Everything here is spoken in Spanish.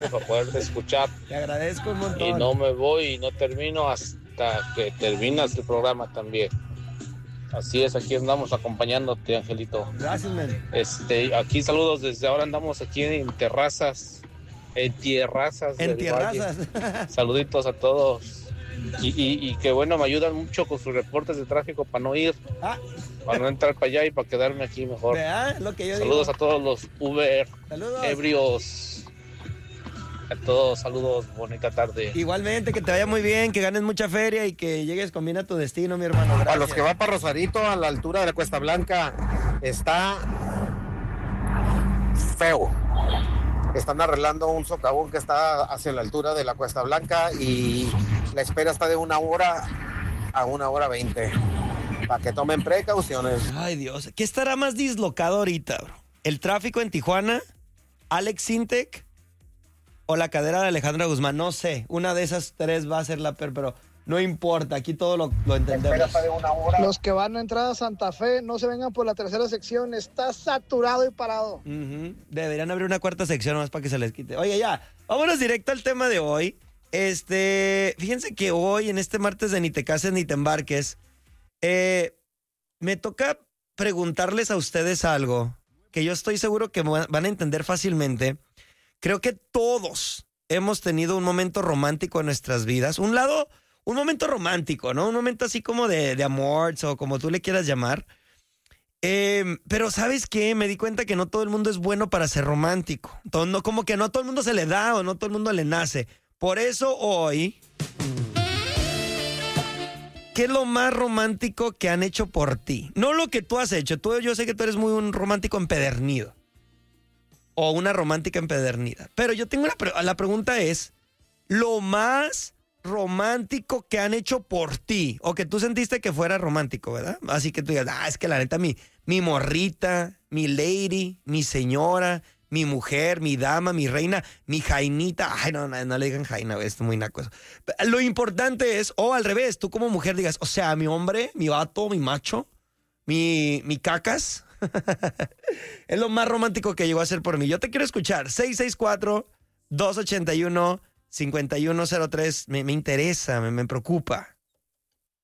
para poderte escuchar. Te agradezco un Y montón. no me voy y no termino hasta que terminas el programa también. Así es, aquí andamos acompañándote, Angelito. Gracias, men. Aquí saludos desde ahora, andamos aquí en Terrazas, En del Valle. tierrazas. Saluditos a todos. Y que bueno, me ayudan mucho con sus reportes de tráfico para no ir, Ah, para no entrar para allá y para quedarme aquí mejor. ¿verdad? Lo que yo Saludos digo. a todos los Uber, Saludos. ebrios. A todos, saludos, bonita tarde. Igualmente, que te vaya muy bien, que ganes mucha feria y que llegues con bien a tu destino, mi hermano. Gracias. A los que van para Rosarito, a la altura de la Cuesta Blanca, está feo. Están arreglando un socavón que está hacia la altura de la Cuesta Blanca y la espera está de 1 hora a 1 hora 20. Para que tomen precauciones. Ay, Dios. ¿Qué estará más dislocado ahorita, bro? ¿El tráfico en Tijuana? ¿Alex Sintek? ¿O la cadera de Alejandra Guzmán? No sé. Una de esas tres va a ser la peor, pero no importa. Aquí todo lo entendemos. Los que van a entrar a Santa Fe, no se vengan por la tercera sección. Está saturado y parado. Deberían abrir una cuarta sección más para que se les quite. Oye, ya. Vámonos directo al tema de hoy. Fíjense que hoy, en este martes de Ni te cases ni te embarques, me toca preguntarles a ustedes algo que yo estoy seguro que van a entender fácilmente. Creo que todos hemos tenido un momento romántico en nuestras vidas. Un momento romántico, ¿no? Un momento así como de amor o como tú le quieras llamar. Pero ¿sabes qué? Me di cuenta que no todo el mundo es bueno para ser romántico. Como que no todo el mundo se le da o no todo el mundo le nace. Por eso hoy... ¿Qué es lo más romántico que han hecho por ti? No lo que tú has hecho. Yo sé que tú eres muy un romántico empedernido. O una romántica empedernida. Pero yo tengo la pregunta es, lo más romántico que han hecho por ti, o que tú sentiste que fuera romántico, ¿verdad? Así que tú digas, es que la neta, mi morrita, mi lady, mi señora, mi mujer, mi dama, mi reina, mi jainita. Ay, no le digan jaina, güey, esto es muy naco eso. Lo importante es, o al revés, tú como mujer digas, o sea, mi hombre, mi vato, mi macho, mi cacas... Es lo más romántico que llegó a ser por mí. Yo te quiero escuchar. 664-281-5103. Me interesa, me preocupa.